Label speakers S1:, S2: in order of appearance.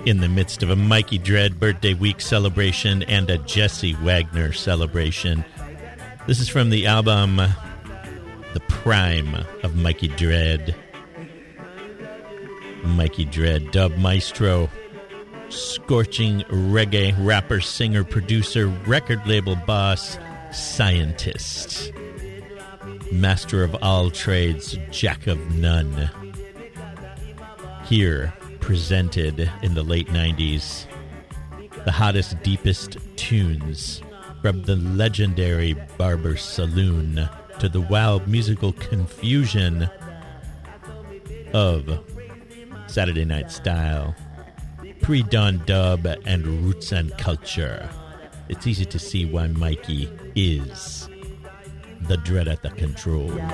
S1: in the midst of a Mikey Dread birthday week celebration and a Jesse Wagner celebration. This is from the album The Prime of Mikey Dread. Mikey Dread, dub maestro, scorching reggae rapper, singer, producer, record label boss, scientist, master of all trades, jack of none. Here, presented in the late 90s, the hottest, deepest tunes from the legendary Barber Saloon to the wild musical confusion of Saturday Night Style, pre-dawn dub, and roots and culture. It's easy to see why Mikey is the dread at the control.